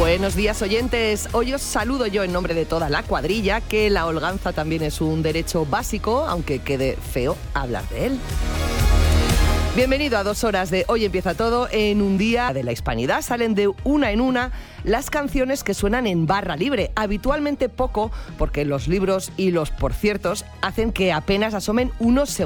Buenos días, oyentes. Hoy os saludo yo en nombre de toda la cuadrilla, que la holganza también es un derecho básico, aunque quede feo hablar de él. Bienvenido a 2 horas de Hoy Empieza Todo. En un día de la hispanidad salen de una en una las canciones que suenan en barra libre. Habitualmente poco, porque los libros y los porciertos hacen que apenas asomen unos segundos.